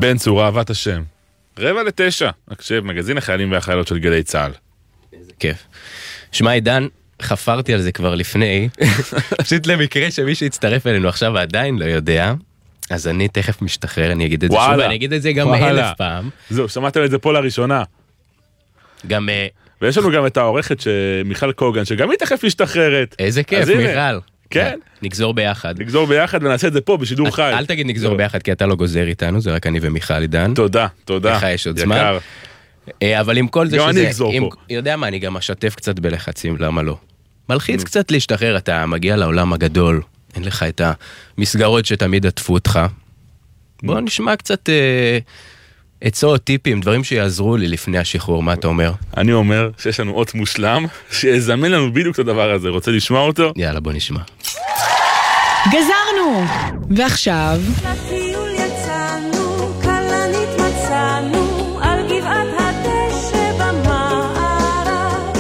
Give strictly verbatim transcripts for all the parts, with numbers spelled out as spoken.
בן צור, אהבת השם. רבע לתשע, הקשב, מגזין החיילים והחיילות של גלי צהל. איזה כיף. שמע, עידן, חפרתי על זה כבר לפני, פשוט למקרה שמי שיצטרף אלינו עכשיו ועדיין לא יודע, אז אני תכף משתחרר, אני אגיד את זה שוב, ואני אגיד את זה גם אלף פעם. זהו, שמעתם את זה פה לראשונה. גם... ויש לנו גם את העורכת מיכל קוגן, שגם היא תכף משתחררת. איזה כיף, מיכל. כן. נגזור ביחד. נגזור ביחד ונעשה את זה פה בשידור חי. אל תגיד נגזור ביחד, כי אתה לא גוזר איתנו, זה רק אני ומיכל עידן. תודה, תודה. לך יש עוד זמן. אבל עם כל זה שזה... גם אני אגזור פה. יודע מה, אני גם אשתף קצת בלחצים, למה לא? מלחיץ קצת להשתחרר, אתה מגיע לעולם הגדול, אין לך את המסגרות שתמיד עטפו אותך. בוא נשמע קצת עצות, טיפים, דברים שיעזרו לי לפני השחרור, מה אתה אומר? אני אומר שיש לנו אות מושלם, שיזמן לנו בדיוק את הדבר הזה. רוצה לשמוע אותו? יאללה, בוא נשמע. גזרנו! ועכשיו... לטיול יצאנו, כלנית מצאנו, על גבעת הדשא במערב.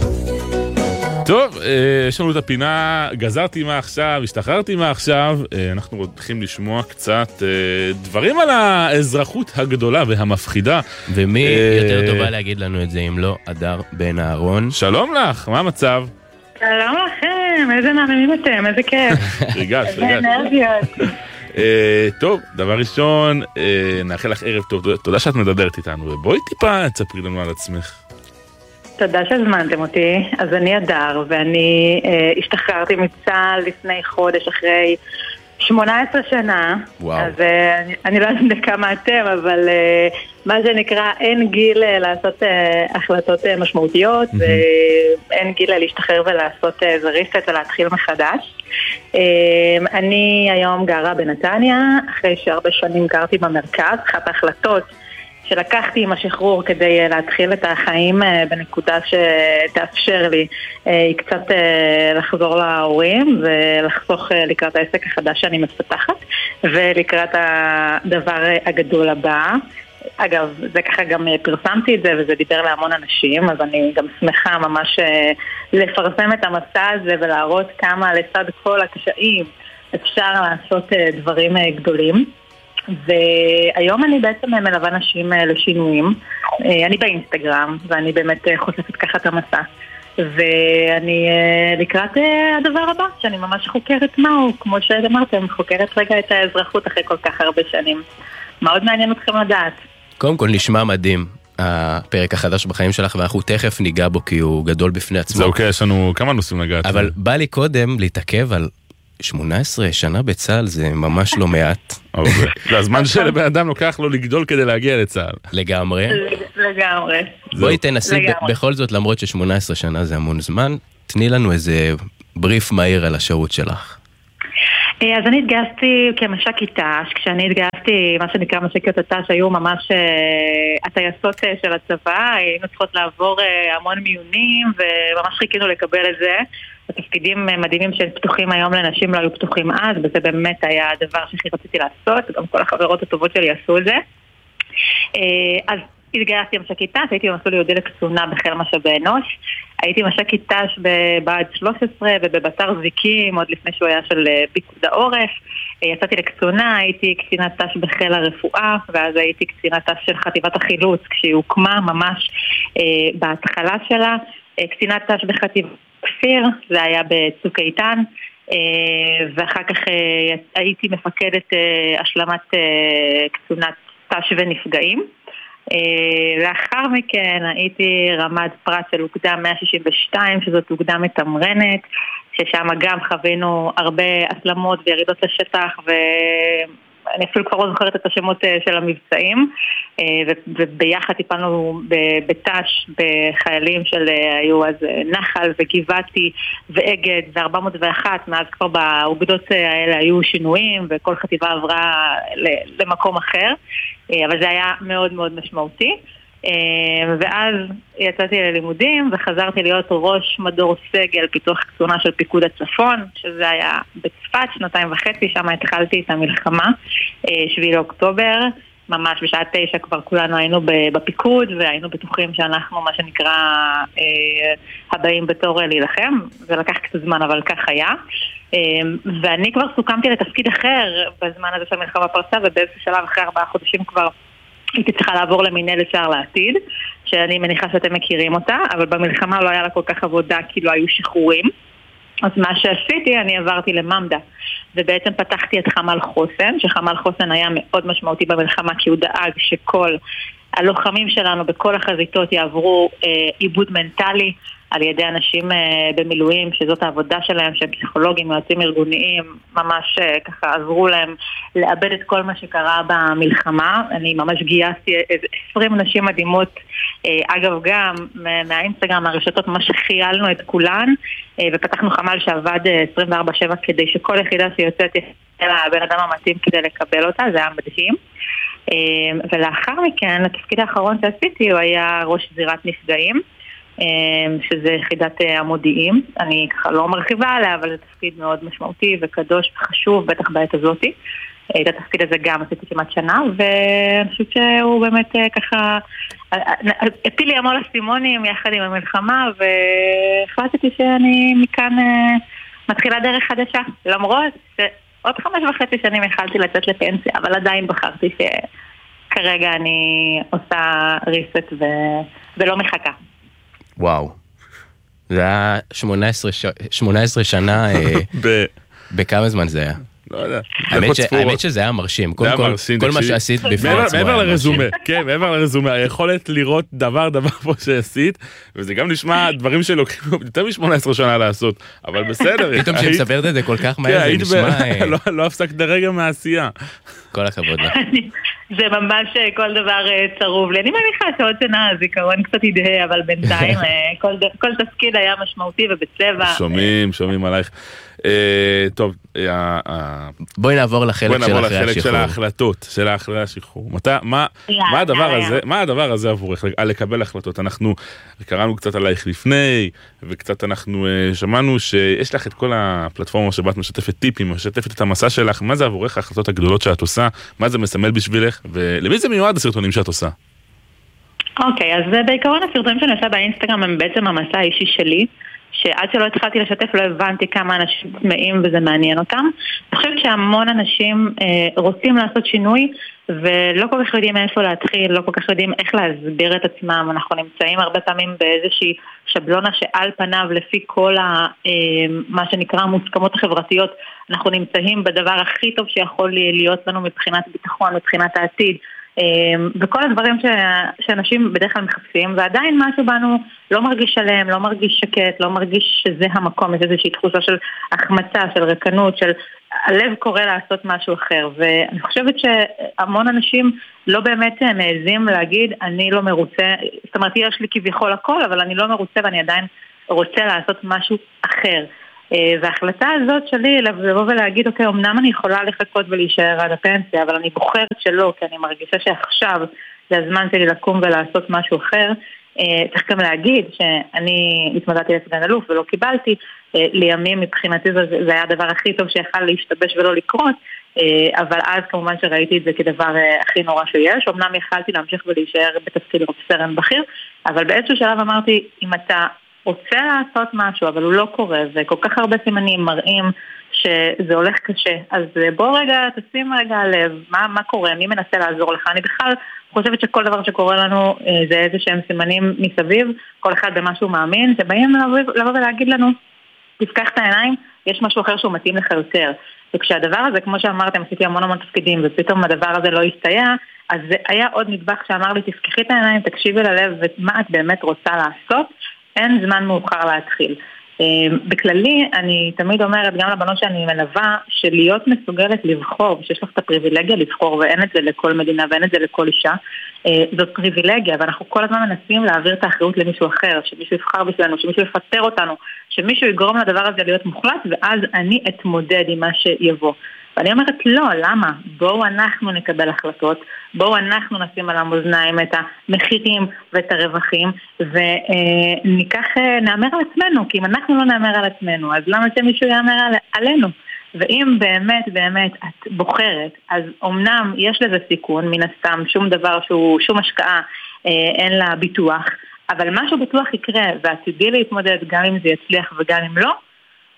טוב, יש לנו את הפינה, גזרתי מה עכשיו, השתחררתי מה עכשיו, אנחנו הולכים לשמוע קצת דברים על האזרחות הגדולה והמפחידה. ומי יותר טובה להגיד לנו את זה אם לא אדר בן אהרון? שלום לך, מה המצב? שלום לכם, איזה מעניינים אתם, איזה כיף. ריגש, איזה אנרגיות. טוב, דבר ראשון, נאחל לך ערב טוב, תודה שאת מדברת איתנו, ובואי טיפה תספרי לנו על עצמך. תודה שהזמנתם אותי. אז אני אדר, ואני אה, השתחררתי מצה"ל לפני חודש אחרי שמונה עשרה שנה. וואו. אז אה, אני, אני לא יודעת כמה אתם, אבל אה, מה שנקרא אין גיל אה, לעשות אה, החלטות אה, משמעותיות, mm-hmm. ואין גיל אה, להשתחרר ולעשות אה, זריסת ולהתחיל מחדש. אה, אני היום גרה בנתניה, אחרי שהרבה שנים גרתי במרכז. אחת ההחלטות שלקחתי עם השחרור כדי להתחיל את החיים בנקודה שתאפשר לי היא קצת לחזור להורים ולחסוך לקראת העסק החדש שאני מפתחת ולקראת הדבר הגדול הבא. אגב, זה ככה גם פרסמתי את זה וזה דיבר להמון אנשים, אז אני גם שמחה ממש לפרסם את המסע הזה ולהראות כמה לצד כל הקשיים אפשר לעשות דברים גדולים. והיום אני בעצם מלווה נשים לשינויים. אני באינסטגרם ואני באמת חושפת ככה את המסע, ואני לקראת הדבר הבא שאני ממש חוקרת מהו, כמו שאמרתם, חוקרת רגע את האזרחות אחרי כל כך הרבה שנים. מאוד מעניין אתכם לדעת. קודם כל נשמע מדהים הפרק החדש בחיים שלך, ואנחנו תכף ניגע בו כי הוא גדול בפני עצמו. זה אוקיי, יש לנו כמה נושאים לגעת. אבל בא לי קודם להתעכב על שמונה עשרה שנה בצה"ל, זה ממש לא מעט. זה הזמן שלבן אדם לוקח לו לגדול כדי להגיע לצה"ל. לגמרי. לגמרי. בואי תנסי בכל זאת, למרות ש-שמונה עשרה שנה זה המון זמן, תני לנו איזה בריף מהיר על השירות שלך. אז אני התגייסתי כמש"קית ת"ש. כשאני התגייסתי, מה שנקרא מש"קיות הת"ש היו ממש הטייסות של הצבא, היינו צריכות לעבור המון מיונים וממש חיכינו לקבל את זה. התפקידים מדהימים שהם פתוחים היום לנשים לא היו פתוחים אז, וזה באמת היה הדבר שהכי רציתי לעשות, גם כל החברות הטובות שלי עשו את זה. אז התגייסתי מש"קית ת"ש, הייתי במסלול ייעודי לקצונה בחיל משאבי אנוש, הייתי מש"קית ת"ש בבה"ד שלוש עשרה ובבשר זיקים עוד לפני שהוא היה של פיקוד העורף. יצאתי לקצונה, הייתי קצינת ת"ש בחיל הרפואה, ואז הייתי קצינת ת"ש של חטיבת החילוץ כשהיא הוקמה ממש בהתחלה שלה, קצינת ת"ש בחטיבת כפיר, זה היה בצוק איתן, ואחר כך הייתי מפקדת השלמת קצונת ת"ש ונפגעים. לאחר מכן הייתי רמ"ד פרט של אוגדה מאה שישים ושתיים, שזאת אוגדה מתמרנת, ששם גם חווינו הרבה הסלמות וירידות לשטח, ואני אפילו כבר לא זוכרת את השמות של המבצעים, וביחד טיפלנו בת"ש בחיילים של היו אז נחל וגבעתי ואגד ו-ארבע מאות ואחת, מאז כבר באוגדות האלה היו שינויים וכל חטיבה עברה למקום אחר, אבל זה היה מאוד מאוד משמעותי. ואז יצאתי ללימודים וחזרתי להיות ראש מדור סגל פיתוח קצונה של פיקוד הצפון, שזה היה בצפת שנתיים וחצי, שם התחלתי את המלחמה, שביעי לאוקטובר, ממש בשעה תשע כבר כולנו היינו בפיקוד והיינו בטוחים שאנחנו מה שנקרא הבאים בתור להילחם. זה לקח קצת זמן אבל כך היה. ואני כבר סוכמתי לתפקיד אחר בזמן הזה של מלחמה פרצה, ובאיזשהו שלב אחרי ארבעה חודשים כבר הייתי צריכה לעבור למנהלת שער לעתיד, שאני מניחה שאתם מכירים אותה, אבל במלחמה לא היה לה כל כך עבודה כי לא היו שחרורים. אז מה שעשיתי, אני עברתי לממדה, ובעצם פתחתי את חמ"ל חוסן, שחמ"ל חוסן היה מאוד משמעותי במלחמה, כי הוא דאג שכל הלוחמים שלנו בכל החזיתות יעברו אה, עיבוד מנטלי על ידי אנשים אה, במילואים, שזאת העבודה שלהם, שהם פסיכולוגים, יועצים ארגוניים, ממש אה, ככה עזרו להם לאבד את כל מה שקרה במלחמה. אני ממש גייסתי עשרים נשים מדהימות, אה, אגב גם מהאינסטגרם, מהרשתות, ממש חיילנו את כולן, אה, ופתחנו חמ"ל שעבד אה, עשרים וארבע שבע כדי שכל יחידה שיוצאת יהיה הבן אדם המתאים כדי לקבל אותה, זה היה מדהים. ולאחר מכן, התפקיד האחרון שעשיתי הוא היה ראש זירת נפגעים, שזה יחידת המודיעים. אני ככה לא מרחיבה עליה, אבל זה תפקיד מאוד משמעותי וקדוש וחשוב, בטח בעת הזאת. את התפקיד הזה גם עשיתי כמעט שנה, ואני חושבת שהוא באמת ככה הפיל לי המון אסימונים יחד עם המלחמה, והחלטתי שאני מכאן מתחילה דרך חדשה, למרות ש... עוד חמש וחצי שנים יכלתי לצאת לפנסיה, אבל עדיין בחרתי שכרגע אני עושה ריסט ו... ולא מחכה. וואו. זה היה שמונה עשרה שנה, בכמה זמן זה היה? לא יודע. האמת שזה היה מרשים. כל מה שעשית בפני עצמו. מעבר לרזומה, כן, מעבר לרזומה, היכולת לראות דבר דבר פה שעשית, וזה גם נשמע דברים שלוקחים יותר מ-שמונה עשרה שנה לעשות, אבל בסדר. פתאום שמספרת את זה כל כך מהר, זה נשמע... לא הפסקת לרגע מעשייה. כל הכבוד לך. זה ממש כל דבר צרוב לי. אני מניחה שעוד שנה הזיכרון קצת ידהה, אבל בינתיים כל תפקיד היה משמעותי ובצבע. שומעים, שומעים עלייך. טוב, בואי נעבור לחלק של ההחלטות, של אחרי השחרור. מה הדבר הזה עבורך, על לקבל החלטות? אנחנו קראנו קצת עלייך לפני, וקצת אנחנו שמענו שיש לך את כל הפלטפורמה שבה את משתפת טיפים, משתפת את המסע שלך. מה זה עבורך ההחלטות הגדולות שאת עושה? מה זה מסמל בשבילך? ולמי זה מיועד הסרטונים שאת עושה? אוקיי, אז בעיקרון הסרטונים שאני עושה באינסטגרם הם בעצם המסע האישי שלי, שעד שלא התחלתי לשתף לא הבנתי כמה אנשים צמאים וזה מעניין אותם. אני חושבת שהמון אנשים אה, רוצים לעשות שינוי ולא כל כך יודעים איפה להתחיל, לא כל כך יודעים איך להסביר את עצמם. אנחנו נמצאים הרבה פעמים באיזושהי שבלונה שעל פניו לפי כל ה, אה, מה שנקרא מוסכמות החברתיות, אנחנו נמצאים בדבר הכי טוב שיכול להיות לנו מבחינת ביטחון, מבחינת העתיד, וכל הדברים ש... שאנשים בדרך כלל מחפשים, ועדיין משהו בנו לא מרגיש שלם, לא מרגיש שקט, לא מרגיש שזה המקום, יש איזושהי תחושה של החמצה, של רקנות, של הלב קורא לעשות משהו אחר. ואני חושבת שהמון אנשים לא באמת מעזים להגיד אני לא מרוצה, זאת אומרת יש לי כביכול הכל, אבל אני לא מרוצה ואני עדיין רוצה לעשות משהו אחר. וההחלטה הזאת שלי לבוא ולהגיד אוקיי, אמנם אני יכולה לחכות ולהישאר עד הפנסיה, אבל אני בוחרת שלא, כי אני מרגישה שעכשיו זה הזמן שלי לקום ולעשות משהו אחר. צריך גם להגיד שאני התמודדתי לסגן אלוף ולא קיבלתי, לימים מבחינתי זה, זה היה הדבר הכי טוב שיכל להשתבש ולא לקרות, אבל אז כמובן שראיתי את זה כדבר הכי נורא שיש. אמנם יכלתי להמשיך ולהישאר בתפקיד רב סרן בכיר, אבל באיזשהו שלב אמרתי, אם אתה רוצה לעשות משהו, אבל הוא לא קורה, וכל כך הרבה סימנים מראים שזה הולך קשה, אז בוא רגע, תשים רגע לב, מה, מה קורה, מי מנסה לעזור לך. אני בכלל חושבת שכל דבר שקורה לנו זה איזה שהם סימנים מסביב, כל אחד במשהו מאמין, שבאים לבוא ולהגיד לנו, תפקח את העיניים, יש משהו אחר שהוא מתאים לך יותר. וכשהדבר הזה, כמו שאמרתם, עשיתי המון המון תפקידים, ופתאום הדבר הזה לא הסתייע, אז זה היה עוד נדבך שאמר לי, תפקחי את העיניים, תקשיבי ללב, ומה את באמת רוצה לעשות, אין זמן מאוחר להתחיל. בכללי, אני תמיד אומרת, גם לבנות שאני מלווה, שלהיות מסוגלת לבחור, שיש לך את הפריבילגיה לבחור, ואין את זה לכל מדינה, ואין את זה לכל אישה, זאת פריבילגיה, ואנחנו כל הזמן מנסים להעביר את האחריות למישהו אחר, שמישהו יבחר בשבילנו, שמישהו יפטר אותנו, שמישהו יגרום לדבר הזה להיות מוחלט, ואז אני אתמודד עם מה שיבוא. ואני אומרת, לא, למה? בואו אנחנו נקבל החלטות, בואו אנחנו נשים על המאזניים את המחירים ואת הרווחים, וניקח, נאמר על עצמנו, כי אם אנחנו לא נאמר על עצמנו, אז למה שמישהו יאמר על, עלינו? ואם באמת, באמת את בוחרת, אז אומנם יש לזה סיכון, מן הסתם, שום דבר שהוא, שום השקעה, אין לה ביטוח, אבל משהו בטוח יקרה, ועתידי להתמודד גם אם זה יצליח וגם אם לא,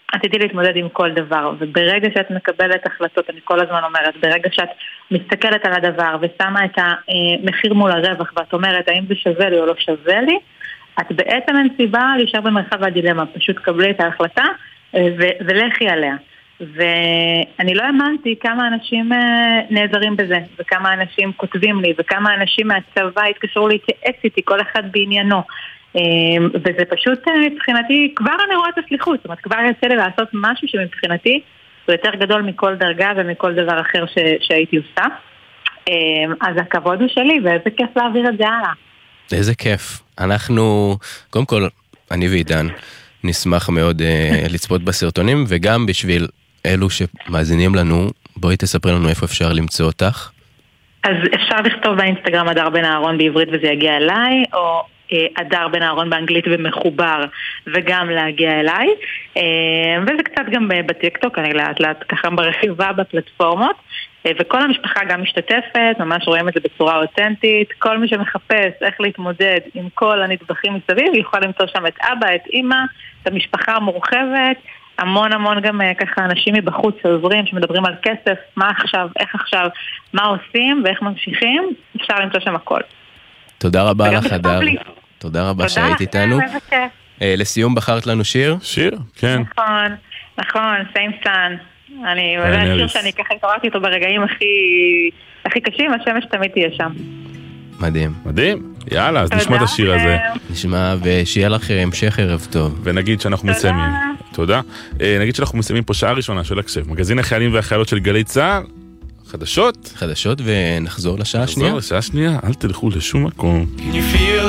עתידי להתמודד עם כל דבר, וברגע שאת מקבלת החלטות, אני כל הזמן אומרת, ברגע שאת מסתכלת על הדבר ושמה את המחיר מול הרווח, ואת אומרת, האם זה שווה לי או לא שווה לי, את בעצם אין סיבה להישאר במרחב הדילמה, פשוט קבלי את ההחלטה ו- ולכי עליה. ואני לא האמנתי כמה אנשים נעזרים בזה, וכמה אנשים כותבים לי, וכמה אנשים מהצבא התקשרו להתייעץ איתי, כל אחד בעניינו. וזה פשוט מבחינתי, כבר אני רואה את הסליחות, זאת אומרת, כבר יצא לי לעשות משהו שמבחינתי הוא יותר גדול מכל דרגה ומכל דבר אחר ש- שהייתי עושה. אז הכבוד הוא שלי, ואיזה כיף להעביר את זה הלאה. איזה כיף. אנחנו, קודם כל, אני ועידן, נשמח מאוד uh, לצפות בסרטונים, וגם בשביל אלו שמאזינים לנו, בואי תספרי לנו איפה אפשר למצוא אותך. אז אפשר לכתוב באינסטגרם אדר בן אהרון בעברית וזה יגיע אליי, או אדר בן אהרון באנגלית ומחובר וגם להגיע אליי, וזה קצת גם בטיקטוק, אני לאט לאט ככה ברכיבה בפלטפורמות, וכל המשפחה גם משתתפת, ממש רואים את זה בצורה אותנטית, כל מי שמחפש איך להתמודד עם כל הנדבכים מסביב, יכול למצוא שם את אבא, את אמא, את המשפחה המורחבת, המון המון גם ככה אנשים מבחוץ שעוברים, שמדברים על כסף, מה עכשיו, איך עכשיו, מה עושים ואיך ממשיכים, אפשר למצוא שם הכל. תודה רבה לך, אדר. תודה רבה שהיית איתנו. לסיום, בחרת לנו שיר? שיר, כן. נכון, נכון, סיים סן. אני זה שיר שאני ככה קראתי אותו ברגעים הכי קשים, השמש תמיד תהיה שם. מדהים. מדהים. יאללה, אז נשמע את השיר הזה. נשמע, ושיהיה לך המשך ערב טוב. ונגיד שאנחנו מסיימים. תודה. נגיד שאנחנו מסיימים פה שעה ראשונה של הקשב. מגזין החיילים והחיילות של גלי צה"ל. חדשות. חדשות, ונחזור לשעה השנייה. נחזור לשעה השנייה, אל תלכו לשום מקום. Can you feel